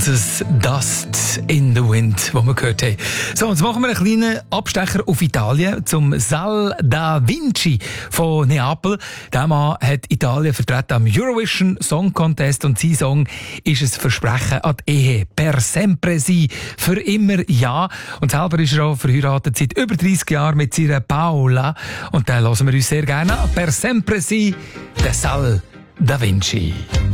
Jesus Dust in the Wind, wo wir gehört haben. So, jetzt machen wir einen kleinen Abstecher auf Italien zum Sal da Vinci von Neapel. Der Mann hat Italien vertreten am Eurovision Song Contest und sein Song ist ein Versprechen an die Ehe. Per sempre sì, für immer ja. Und selber ist er auch verheiratet seit über 30 Jahren mit seiner Paola. Und den hören wir uns sehr gerne an. Per sempre sì, der Sal da Vinci.